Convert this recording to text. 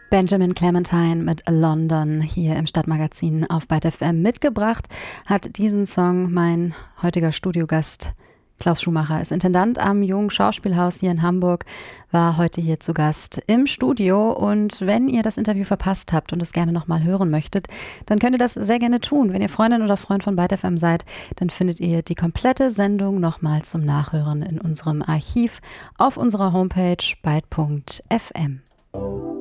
Benjamin Clementine mit London hier im Stadtmagazin auf Byte FM mitgebracht. Hat diesen Song mein heutiger Studiogast Klaus Schumacher, ist Intendant am Jungen Schauspielhaus hier in Hamburg, war heute hier zu Gast im Studio. Und wenn ihr das Interview verpasst habt und es gerne nochmal hören möchtet, dann könnt ihr das sehr gerne tun. Wenn ihr Freundin oder Freund von Byte FM seid, dann findet ihr die komplette Sendung nochmal zum Nachhören in unserem Archiv auf unserer Homepage byte.fm.